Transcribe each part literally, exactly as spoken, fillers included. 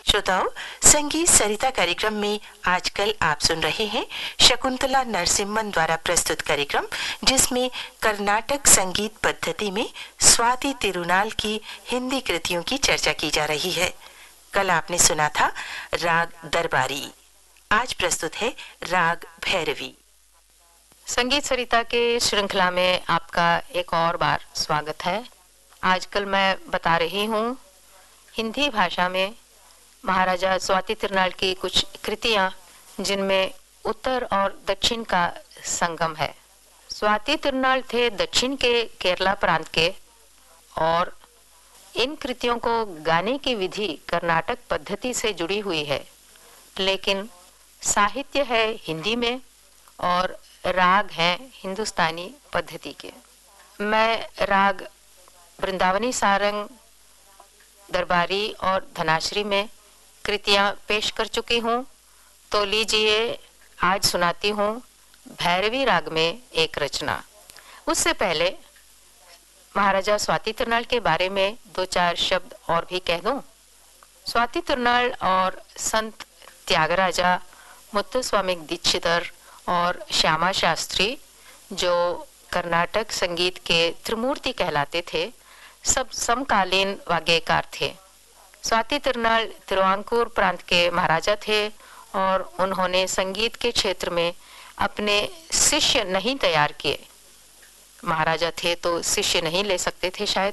श्रोताओ, संगीत सरिता कार्यक्रम में आजकल आप सुन रहे हैं शकुंतला नरसिम्हन द्वारा प्रस्तुत कार्यक्रम, जिसमें कर्नाटक संगीत पद्धति में स्वाति तिरुनाल की हिंदी कृतियों की चर्चा की जा रही है। कल आपने सुना था राग दरबारी, आज प्रस्तुत है राग भैरवी। संगीत सरिता के श्रृंखला में आपका एक और बार स्वागत है। आजकल मैं बता रही हूँ हिंदी भाषा में महाराजा स्वाति तिरुनाल की कुछ कृतियाँ, जिनमें उत्तर और दक्षिण का संगम है। स्वाति तिरुनाल थे दक्षिण के केरला प्रांत के, और इन कृतियों को गाने की विधि कर्नाटक पद्धति से जुड़ी हुई है, लेकिन साहित्य है हिंदी में और राग हैं हिंदुस्तानी पद्धति के। मैं राग वृंदावनी सारंग, दरबारी और धनाश्री में कृतियाँ पेश कर चुकी हूँ, तो लीजिए आज सुनाती हूँ भैरवी राग में एक रचना। उससे पहले महाराजा स्वाति तिरुनाल के बारे में दो चार शब्द और भी कह दूं। स्वाति तिरुनाल और संत त्यागराजा, मुत्तुस्वामी दीक्षितर और श्यामा शास्त्री, जो कर्नाटक संगीत के त्रिमूर्ति कहलाते थे, सब समकालीन वाग्यकार थे। स्वाति तिरुनाल तिरुवांकूर प्रांत के महाराजा थे और उन्होंने संगीत के क्षेत्र में अपने शिष्य नहीं तैयार किए। महाराजा थे तो शिष्य नहीं ले सकते थे शायद,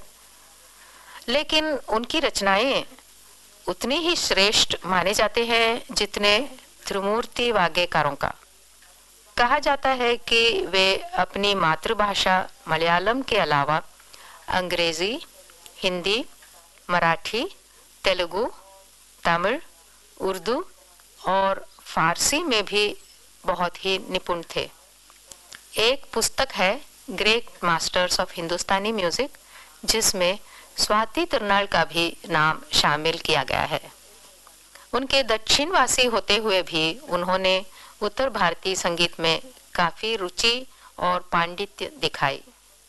लेकिन उनकी रचनाएं उतनी ही श्रेष्ठ माने जाते हैं जितने त्रिमूर्ति वाग्यकारों का। कहा जाता है कि वे अपनी मातृभाषा मलयालम के अलावा अंग्रेजी, हिंदी, मराठी, तेलुगु, तमिल, उर्दू और फारसी में भी बहुत ही निपुण थे। एक पुस्तक है great masters of Hindustani music, जिसमें स्वाति तिरुनाल का भी नाम शामिल किया गया है। उनके दक्षिणवासी होते हुए भी उन्होंने उत्तर भारतीय संगीत में काफी रुचि और पांडित्य दिखाई।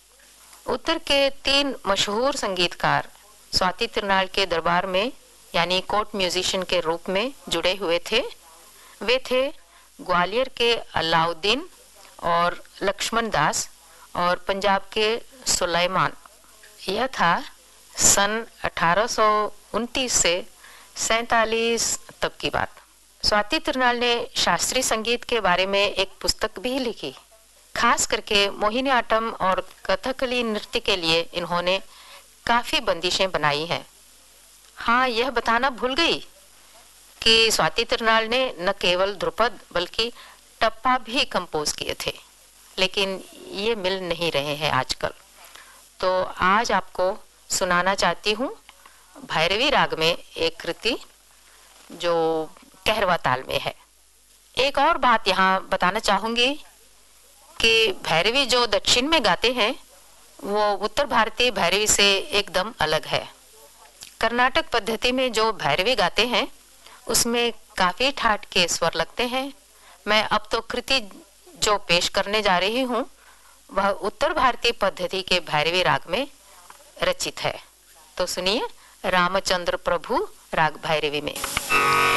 उत्तर के तीन मशहूर संगीतकार स्वाति तिरुनाल के दरबार में यानी कोर्ट म्यूजिशियन के रूप में जुड़े हुए थे। वे थे ग्वालियर के अलाउद्दीन और लक्ष्मण दास और पंजाब के सुलेमान। यह था सन अठारह सौ उनतीस से सैतालीस तक की बात। स्वाति तिरुनाल ने शास्त्रीय संगीत के बारे में एक पुस्तक भी लिखी। खास करके मोहिनीअट्टम और कथकली नृत्य के लिए इन्होंने काफी बंदिशें बनाई हैं। हाँ, यह बताना भूल गई कि स्वाति तिरुनाल ने न केवल ध्रुपद बल्कि टप्पा भी कंपोज किए थे, लेकिन ये मिल नहीं रहे हैं आजकल। तो आज आपको सुनाना चाहती हूँ भैरवी राग में एक कृति जो कहरवा ताल में है। एक और बात यहाँ बताना चाहूंगी कि भैरवी जो दक्षिण में गाते हैं वो उत्तर भारतीय भैरवी से एकदम अलग है। कर्नाटक पद्धति में जो भैरवी गाते हैं उसमें काफी ठाठ के स्वर लगते हैं। मैं अब तो कृति जो पेश करने जा रही हूँ वह उत्तर भारतीय पद्धति के भैरवी राग में रचित है। तो सुनिए रामचंद्र प्रभु राग भैरवी में।